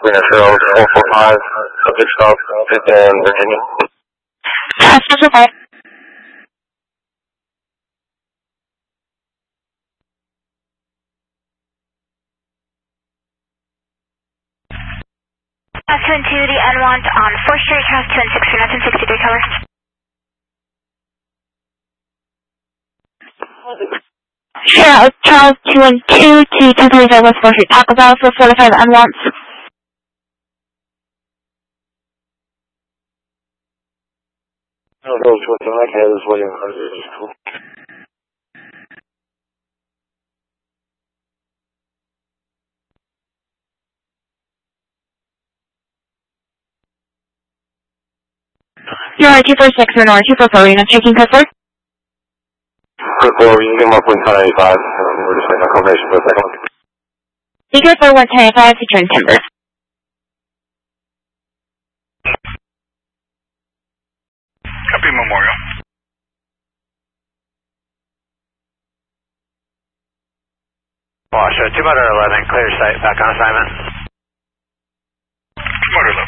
Nashville 445, subject stop in Virginia. That's okay. Turn to the N1 on 4th Street, Charles 216 for 1963 color. Sure, Charles 212 to 235 West 4th Street, Taco Bell for 45 N1. I don't know what's in my head is William Carter. It's cool. You're 246 or 244, you're not checking code 4? Code 4, you can get them up 185. We're just waiting on confirmation for a second. Secret for 125 to turn timber. Copy Memorial. Washoe, 2 motor 11, clear site, back on assignment. 2 motor 11.